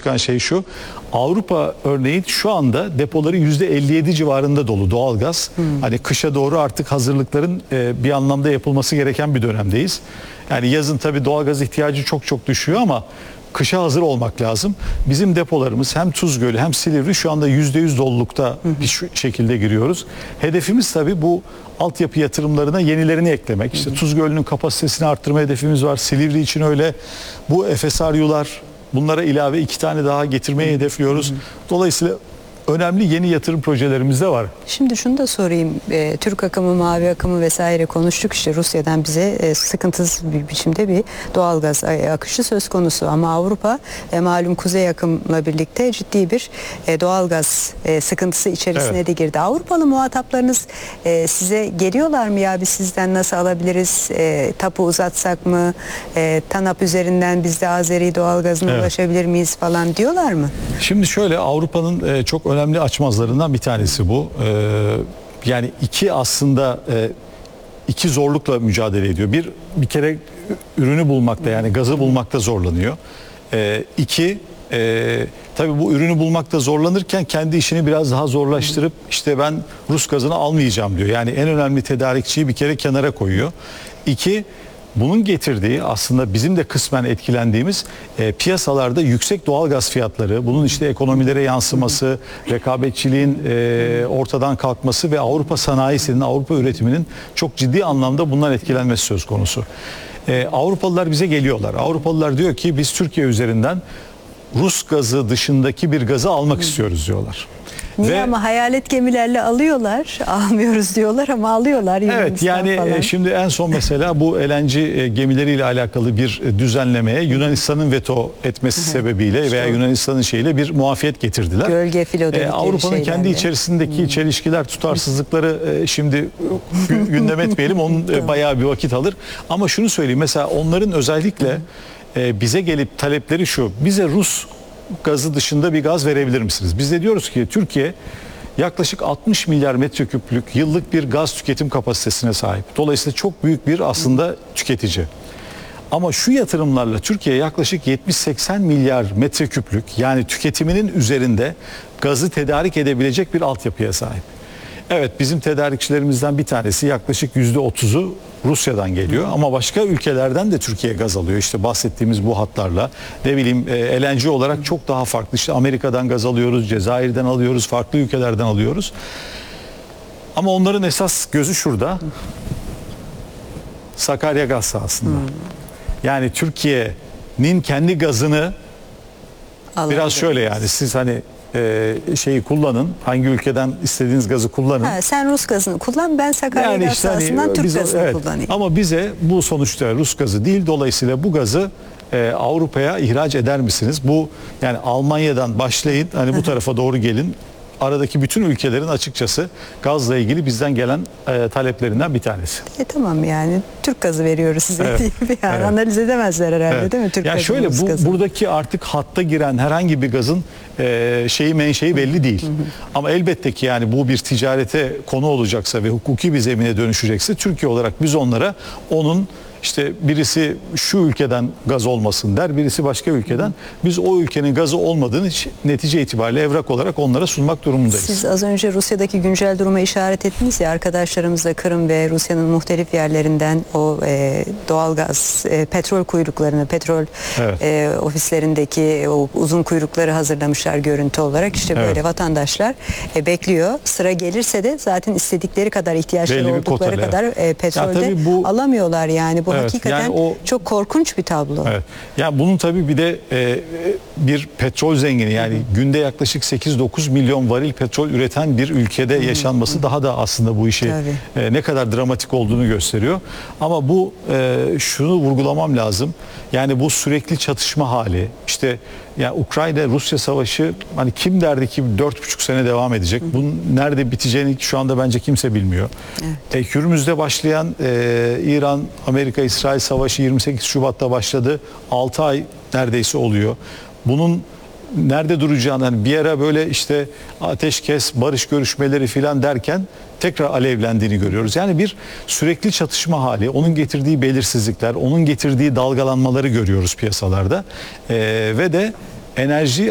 çıkan şey şu. Avrupa örneğin şu anda depoları %57 civarında dolu doğalgaz. Hani kışa doğru artık hazırlıkların bir anlamda yapılması gereken bir dönemdeyiz. Yani yazın tabii doğalgaz ihtiyacı çok düşüyor ama kışa hazır olmak lazım. Bizim depolarımız hem Tuz Gölü hem Silivri şu anda %100 dolulukta bir şekilde giriyoruz. Hedefimiz tabii bu altyapı yatırımlarına yenilerini eklemek. İşte Tuz Gölü'nün kapasitesini arttırma hedefimiz var. Silivri için öyle. Bu FSRU'lar, bunlara ilave 2 tane daha getirmeyi hedefliyoruz. Dolayısıyla önemli yeni yatırım projelerimiz de var. Şimdi şunu da sorayım. Türk akımı, mavi akımı vesaire konuştuk. İşte Rusya'dan bize sıkıntısız bir biçimde bir doğalgaz akışı söz konusu. Ama Avrupa malum kuzey akımla birlikte ciddi bir doğalgaz sıkıntısı içerisine de girdi. Avrupalı muhataplarınız size geliyorlar mı, ya biz sizden nasıl alabiliriz? Tapu uzatsak mı? TANAP üzerinden biz de Azeri doğalgazına ulaşabilir miyiz falan diyorlar mı? Şimdi şöyle, Avrupa'nın çok önemli açmazlarından bir tanesi bu. Yani iki zorlukla mücadele ediyor. Bir kere ürünü bulmakta, yani gazı bulmakta zorlanıyor. Tabii bu ürünü bulmakta zorlanırken kendi işini biraz daha zorlaştırıp işte ben Rus gazını almayacağım diyor. Yani en önemli tedarikçiyi bir kere kenara koyuyor. Bunun getirdiği, aslında bizim de kısmen etkilendiğimiz piyasalarda yüksek doğalgaz fiyatları, bunun işte ekonomilere yansıması, rekabetçiliğin ortadan kalkması ve Avrupa sanayisinin, Avrupa üretiminin çok ciddi anlamda bundan etkilenmesi söz konusu. Avrupalılar bize geliyorlar. Avrupalılar diyor ki biz Türkiye üzerinden Rus gazı dışındaki bir gazı almak istiyoruz diyorlar. Niye ama hayalet gemilerle alıyorlar, almıyoruz diyorlar ama alıyorlar. Evet, yani falan. Şimdi en son mesela bu LNG gemileriyle alakalı bir düzenlemeye Yunanistan'ın veto etmesi sebebiyle veya Yunanistan'ın şeyiyle bir muafiyet getirdiler. Gölge filo dedikleri Avrupa'nın kendi içerisindeki çelişkiler, tutarsızlıkları şimdi gündem etmeyelim, onun bayağı bir vakit alır. Ama şunu söyleyeyim, mesela onların özellikle bize gelip talepleri şu: bize Rus gazı dışında bir gaz verebilir misiniz? Biz de diyoruz ki Türkiye yaklaşık 60 milyar metreküplük yıllık bir gaz tüketim kapasitesine sahip. Dolayısıyla çok büyük bir aslında tüketici. Ama şu yatırımlarla Türkiye yaklaşık 70-80 milyar metreküplük, yani tüketiminin üzerinde gazı tedarik edebilecek bir altyapıya sahip. Evet, bizim tedarikçilerimizden bir tanesi yaklaşık %30'u Rusya'dan geliyor ama başka ülkelerden de Türkiye gaz alıyor. İşte bahsettiğimiz bu hatlarla, ne bileyim, LNG olarak çok daha farklı. İşte Amerika'dan gaz alıyoruz, Cezayir'den alıyoruz, farklı ülkelerden alıyoruz. Ama onların esas gözü şurada. Sakarya gaz sahasında. Yani Türkiye'nin kendi gazını biraz şöyle, yani siz hani şeyi kullanın, hangi ülkeden istediğiniz gazı kullanın. Sen Rus gazını kullan, ben Sakarya gaz sahasından Türk gazını kullanayım. Ama bize bu sonuçta Rus gazı değil, dolayısıyla bu gazı Avrupa'ya ihraç eder misiniz? Bu, yani Almanya'dan başlayın, hani bu tarafa doğru gelin. Aradaki bütün ülkelerin açıkçası gazla ilgili bizden gelen taleplerinden bir tanesi. Tamam, yani Türk gazı veriyoruz size diye analiz edemezler herhalde, değil mi? Türk yani şöyle, buradaki artık hatta giren herhangi bir gazın menşei belli değil. Ama elbette ki yani bu bir ticarete konu olacaksa ve hukuki bir zemine dönüşecekse, Türkiye olarak biz onlara onun işte birisi şu ülkeden gaz olmasın der, birisi başka ülkeden. Biz o ülkenin gazı olmadığını netice itibariyle evrak olarak onlara sunmak durumundayız. Siz az önce Rusya'daki güncel duruma işaret ettiniz ya, arkadaşlarımız da Kırım ve Rusya'nın muhtelif yerlerinden o doğalgaz, petrol kuyruklarını, petrol ofislerindeki o uzun kuyrukları hazırlamışlar görüntü olarak. İşte böyle vatandaşlar bekliyor. Sıra gelirse de zaten istedikleri kadar, ihtiyaçları oldukları kadar petrolde alamıyorlar yani. Bu hakikaten yani çok korkunç bir tablo. Evet. Yani bunun tabii bir de bir petrol zengini, yani günde yaklaşık 8-9 milyon varil petrol üreten bir ülkede yaşanması daha da aslında bu işi ne kadar dramatik olduğunu gösteriyor. Ama bu şunu vurgulamam lazım. Yani bu sürekli çatışma hali, işte yani Ukrayna-Rusya savaşı, hani kim derdi ki 4,5 sene devam edecek? Bunun nerede biteceğini şu anda bence kimse bilmiyor. Hürmüz'de başlayan İran-Amerika-İsrail savaşı 28 Şubat'ta başladı. 6 ay neredeyse oluyor. Bunun nerede duracağını, hani bir ara böyle işte ateşkes, barış görüşmeleri filan derken tekrar alevlendiğini görüyoruz. Yani bir sürekli çatışma hali, onun getirdiği belirsizlikler, onun getirdiği dalgalanmaları görüyoruz piyasalarda. Ve de enerji